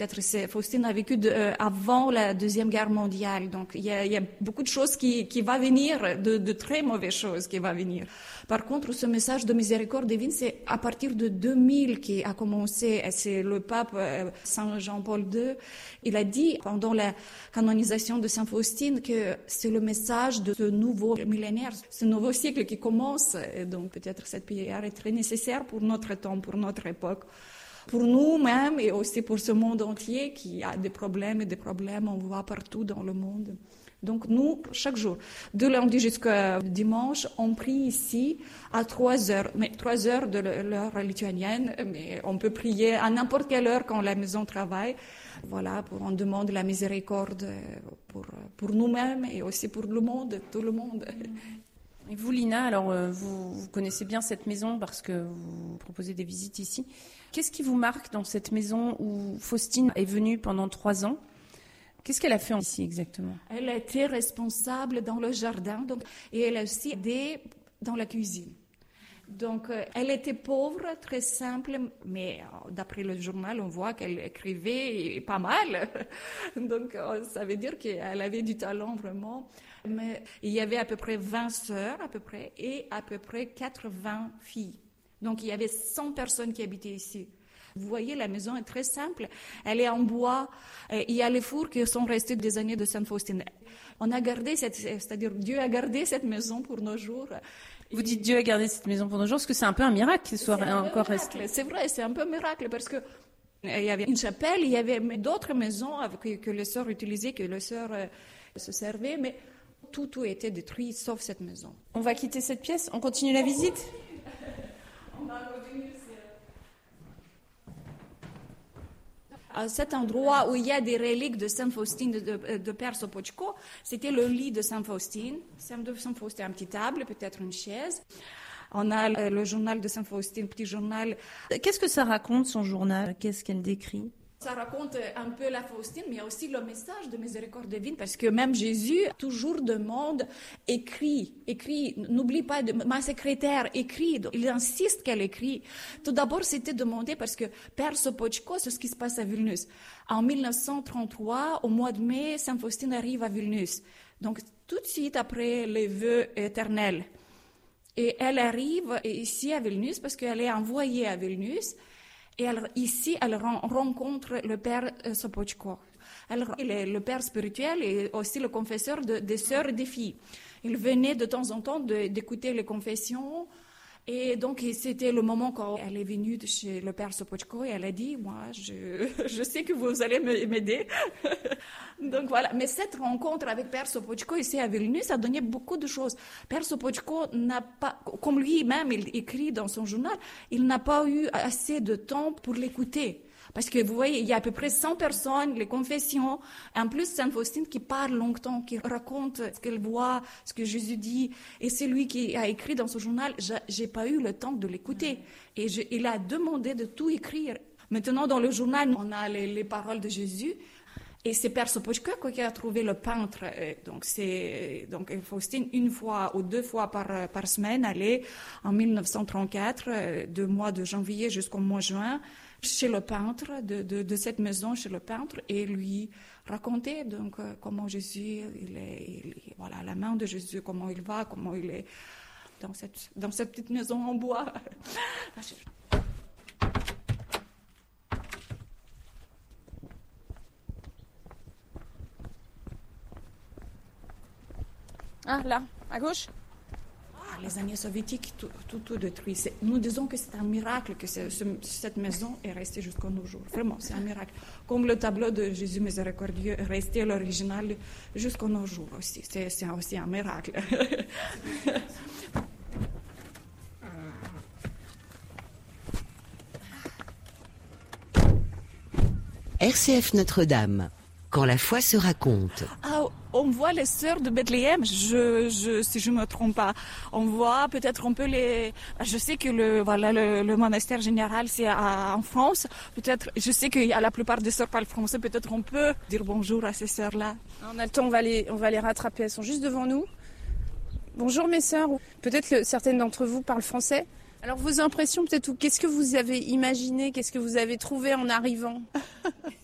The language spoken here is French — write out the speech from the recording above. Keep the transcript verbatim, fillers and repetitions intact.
peut-être c'est, Faustine a vécu de, euh, avant la Deuxième Guerre mondiale. Donc, il y a, il y a beaucoup de choses qui, qui vont venir, de, de très mauvaises choses qui vont venir. Par contre, ce message de miséricorde divine, c'est à partir de deux mille qui a commencé. C'est le pape euh, Saint Jean-Paul deux. Il a dit, pendant la canonisation de Saint Faustine, que c'est le message de ce nouveau millénaire, ce nouveau siècle qui commence. Et donc, peut-être cette prière est très nécessaire pour notre temps, pour notre époque. Pour nous-mêmes et aussi pour ce monde entier qui a des problèmes et des problèmes, on voit partout dans le monde. Donc nous, chaque jour, de lundi jusqu'à dimanche, on prie ici à trois heures, mais trois heures de l'heure lituanienne, mais on peut prier à n'importe quelle heure quand la maison travaille. Voilà, pour, on demande la miséricorde pour, pour nous-mêmes et aussi pour le monde, tout le monde. Et vous, Lina, alors euh, vous, vous connaissez bien cette maison parce que vous proposez des visites ici. Qu'est-ce qui vous marque dans cette maison où Faustine est venue pendant trois ans ? Qu'est-ce qu'elle a fait ici exactement ? Elle a été responsable dans le jardin donc, et elle a aussi aidé dans la cuisine. Donc, euh, elle était pauvre, très simple, mais euh, d'après le journal, on voit qu'elle écrivait pas mal. Donc, euh, ça veut dire qu'elle avait du talent vraiment. Mais il y avait à peu près vingt sœurs, à peu près, et à peu près quatre-vingts filles. Donc, il y avait cent personnes qui habitaient ici. Vous voyez, la maison est très simple. Elle est en bois. Il y a les fours qui sont restés des années de Sainte Faustine. On a gardé cette, c'est-à-dire Dieu a gardé cette maison pour nos jours. Vous dites Dieu a gardé cette maison pour nos jours, parce que c'est un peu un miracle qu'il soit encore resté. C'est vrai, c'est un peu un miracle parce que il y avait une chapelle, il y avait d'autres maisons que, que les sœurs utilisaient, que les sœurs euh, se servaient, mais tout, tout était détruit sauf cette maison. On va quitter cette pièce, on continue la visite. On va revenir. À cet endroit où il y a des reliques de Sainte Faustine de, de, de Père Sopoćko, c'était le lit de Sainte Faustine. Sainte Faustine, une petite table, peut-être une chaise. On a le, le journal de Sainte Faustine, petit journal. Qu'est-ce que ça raconte, son journal ? Qu'est-ce qu'elle décrit ? Ça raconte un peu la Faustine, mais aussi le message de miséricorde divine, parce que même Jésus toujours demande, écrit, écrit, n'oublie pas, de, ma secrétaire écrit, il insiste qu'elle écrit. Tout d'abord, c'était demandé parce que Père Sopoćko, c'est ce qui se passe à Vilnius. En mille neuf cent trente-trois, au mois de mai, Sainte Faustine arrive à Vilnius. Donc, tout de suite après les vœux éternels. Et elle arrive ici à Vilnius parce qu'elle est envoyée à Vilnius. Et elle, ici, elle rencontre le père Sopoćko. Elle, il est le père spirituel et aussi le confesseur de, des sœurs et des filles. Il venait de temps en temps de, d'écouter les confessions. Et donc, c'était le moment quand elle est venue de chez le père Sopoćko et elle a dit, moi, je, je sais que vous allez m'aider. Donc voilà. Mais cette rencontre avec Père Sopoćko ici à Vilnius a donné beaucoup de choses. Père Sopoćko n'a pas, comme lui-même, il écrit dans son journal, il n'a pas eu assez de temps pour l'écouter. Parce que vous voyez, il y a à peu près cent personnes, les confessions, en plus Sainte Faustine qui parle longtemps, qui raconte ce qu'elle voit, ce que Jésus dit. Et c'est lui qui a écrit dans son journal, j'ai pas eu le temps de l'écouter. Et je, il a demandé de tout écrire. Maintenant, dans le journal, on a les, les paroles de Jésus. Et c'est Père Sopoćko qui a trouvé le peintre. Donc, c'est, donc, Faustine, une fois ou deux fois par, par semaine, allait en mille neuf cent trente-quatre, du mois de janvier jusqu'au mois de juin, chez le peintre, de, de, de cette maison chez le peintre, et lui raconter donc euh, comment Jésus, il est, il, voilà, la main de Jésus, comment il va, comment il est dans cette, dans cette petite maison en bois. Ah, là, à gauche. Les années soviétiques, tout, tout, tout détruit. C'est, nous disons que c'est un miracle que ce, ce, cette maison est restée jusqu'à nos jours. Vraiment, c'est un miracle. Comme le tableau de Jésus miséricordieux est resté l'original jusqu'à nos jours aussi. C'est, c'est aussi un miracle. R C F Notre-Dame, quand la foi se raconte. Ah, on voit les sœurs de Bethléem, je, je, si je ne me trompe pas. On voit peut-être un peu les... Je sais que le, voilà, le, le monastère général, c'est à, en France. Peut-être, je sais que la plupart des sœurs parlent français. Peut-être on peut dire bonjour à ces sœurs-là. On a le temps, on va les, on va les rattraper. Elles sont juste devant nous. Bonjour mes sœurs. Peut-être que certaines d'entre vous parlent français. Alors vos impressions peut-être, ou qu'est-ce que vous avez imaginé, qu'est-ce que vous avez trouvé en arrivant?